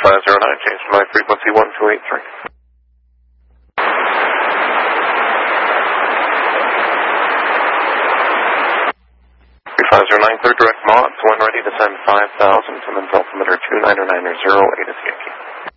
3509, change to my frequency 1283. 3509, clear direct mod, when ready to send 5,000 to Men's altimeter 2990,